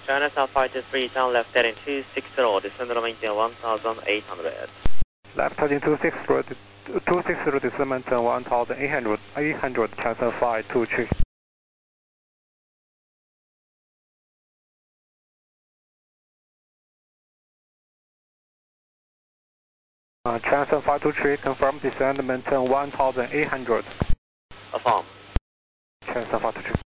China South 523, turn left heading 260, descend to maintain 1800. Left heading 260, descend maintain 1800, China 523. China 523, confirm descend maintain 1800. Affirm. China 523.